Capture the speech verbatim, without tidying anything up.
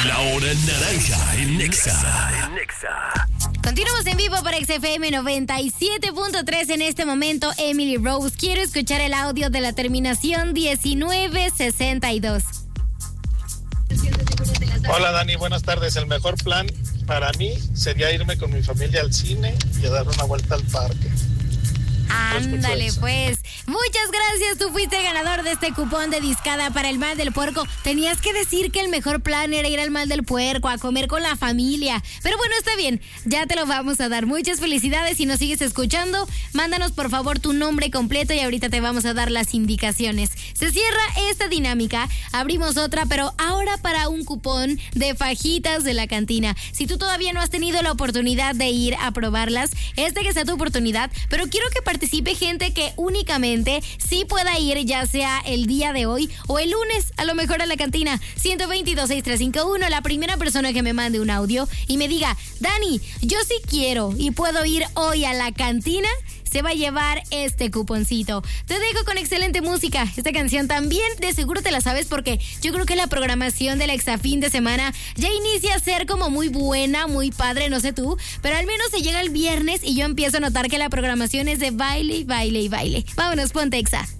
La hora naranja en Nexa. Continuamos en vivo por X F M noventa y siete punto tres. En este momento, Emily Rose. Quiero escuchar el audio de la terminación diecinueve sesenta y dos. Hola Dani, buenas tardes. El mejor plan para mí sería irme con mi familia al cine y a dar una vuelta al parque. Ándale, pues. Muchas gracias. Tú fuiste el ganador de este cupón de discada para el Mal del Puerco. Tenías que decir que el mejor plan era ir al Mal del Puerco, a comer con la familia. Pero bueno, está bien. Ya te lo vamos a dar. Muchas felicidades. Si nos sigues escuchando, mándanos por favor tu nombre completo y ahorita te vamos a dar las indicaciones. Se cierra esta dinámica. Abrimos otra, pero ahora para un cupón de fajitas de la cantina. Si tú todavía no has tenido la oportunidad de ir a probarlas, esta que sea tu oportunidad, pero quiero que participe gente que únicamente sí pueda ir, ya sea el día de hoy o el lunes, a lo mejor a la cantina. Ciento veintidós, sesenta y tres cincuenta y uno. La primera persona que me mande un audio y me diga, Dani, yo sí quiero y puedo ir hoy a la cantina, se va a llevar este cuponcito. Te dejo con excelente música. Esta canción también de seguro te la sabes porque yo creo que la programación de la Exa fin de semana ya inicia a ser como muy buena, muy padre, no sé tú, pero al menos se llega el viernes y yo empiezo a notar que la programación es de baile y baile y baile. Vámonos, ponte Exa.